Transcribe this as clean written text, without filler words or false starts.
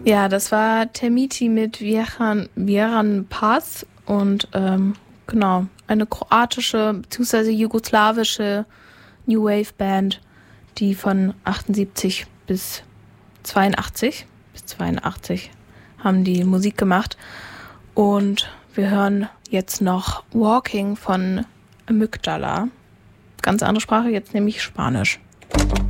Ja, das war Termiti mit Vjeran Paz und genau, eine kroatische bzw. jugoslawische New Wave Band, die von 78 bis 82 haben die Musik gemacht. Und wir hören jetzt noch Walking von Amygdala. Ganz andere Sprache, jetzt nämlich Spanisch.